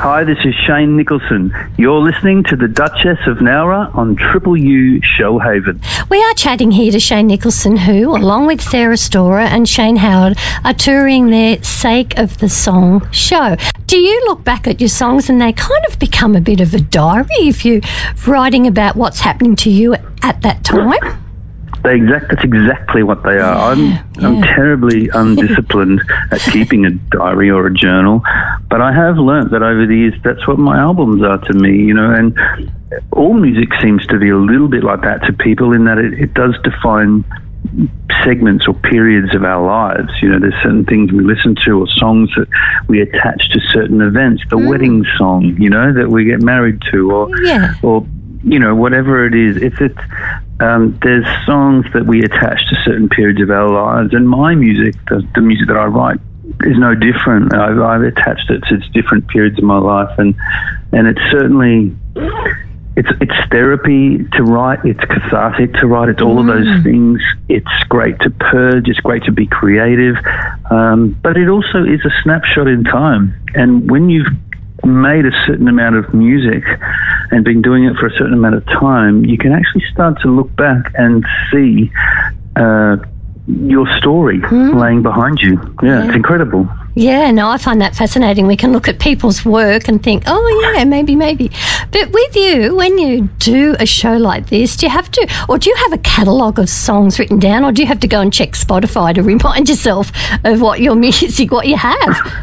Hi, this is Shane Nicholson. You're listening to the Duchess of Nowra on Triple U Shellhaven. We are chatting here to Shane Nicholson, who, along with Sarah Storer and Shane Howard, are touring their Sake of the Song show. Do you look back at your songs and they kind of become a bit of a diary if you're writing about what's happening to you at that time? That's exactly what they are. I'm terribly undisciplined at keeping a diary or a journal, but I have learnt that over the years that's what my albums are to me, you know, and all music seems to be a little bit like that to people in that it does define segments or periods of our lives. You know, there's certain things we listen to or songs that we attach to certain events, the wedding song, you know, that we get married to or you know, whatever it is. There's songs that we attach to certain periods of our lives, and my music, the music that I write, is no different. I've attached it to different periods of my life, and it's certainly it's therapy to write. It's cathartic to write. It's all of those things. It's great to purge. It's great to be creative, but it also is a snapshot in time. And when you've made a certain amount of music and been doing it for a certain amount of time, you can actually start to look back and see your story laying behind you. Yeah, it's incredible. Yeah, no, I find that fascinating. We can look at people's work and think, oh, yeah, maybe. But with you, when you do a show like this, do you have to, or do you have a catalogue of songs written down, or do you have to go and check Spotify to remind yourself of what your music, what you have?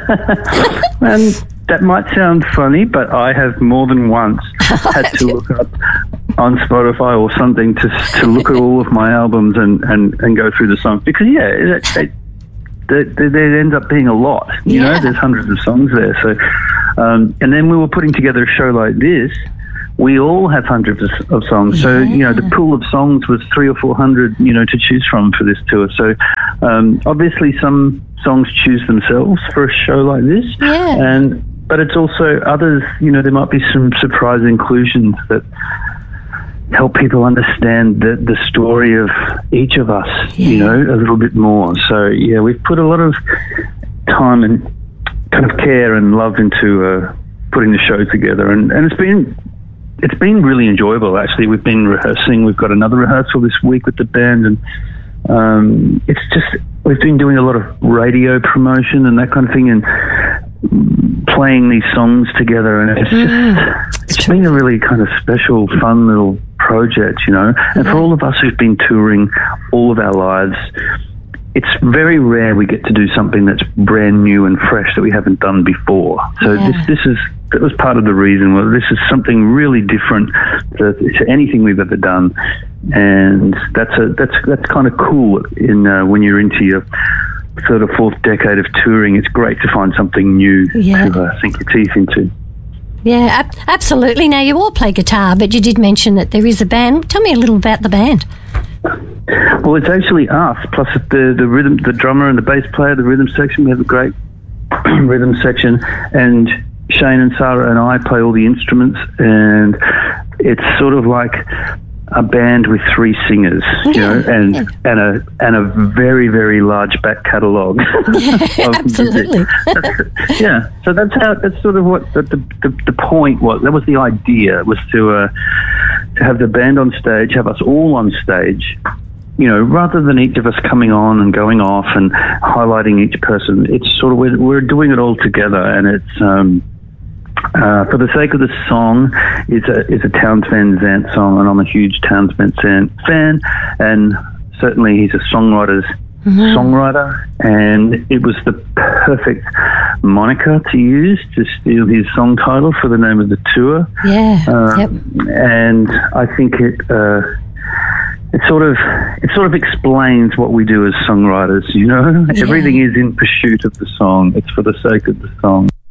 That might sound funny, but I have more than once had to look up on Spotify or something to look at all of my albums and go through the songs, because there ends up being a lot. You know, there's hundreds of songs there. So, and then we were putting together a show like this. We all have hundreds of songs. So, you know, the pool of songs was 300 or 400, you know, to choose from for this tour. So, obviously some songs choose themselves for a show like this. Yeah. But it's also others, you know, there might be some surprise inclusions that help people understand the story of each of us, you know, a little bit more. So, yeah, we've put a lot of time and kind of care and love into putting the show together. And it's been really enjoyable, actually. We've been rehearsing. We've got another rehearsal this week with the band, and it's just, we've been doing a lot of radio promotion and that kind of thing, and playing these songs together, and it's been a really kind of special, fun little project, you know. And for all of us who've been touring all of our lives, it's very rare we get to do something that's brand new and fresh that we haven't done before. So that was part of the reason. Well, this is something really different to anything we've ever done, and that's kind of cool. When you're into your third or fourth decade of touring, it's great to find something new to sink your teeth into. Yeah, absolutely. Now, you all play guitar, but you did mention that there is a band. Tell me a little about the band. Well, it's actually us, plus the rhythm, the drummer and the bass player, the rhythm section. We have a great rhythm section, and Shane and Sarah and I play all the instruments, and it's sort of like a band with three singers, you know, and a very, very large back catalogue. Absolutely. So that's sort of what the point was. That was the idea, was to have the band on stage, have us all on stage, you know, rather than each of us coming on and going off and highlighting each person. It's sort of, we're doing it all together, and it's For the Sake of the Song is a Townes Van Zandt song, and I'm a huge Townes Van Zandt fan, and certainly he's a songwriter, and it was the perfect moniker to use to steal his song title for the name of the tour. And I think it sort of explains what we do as songwriters, you know. Everything is in pursuit of the song. It's for the sake of the song.